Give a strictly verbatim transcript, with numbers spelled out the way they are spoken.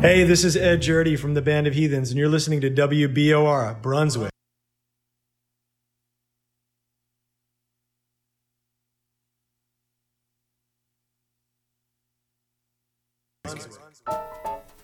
Hey, this is Ed Jurdy from the Band of Heathens, and you're listening to W B O R, Brunswick. Brunswick.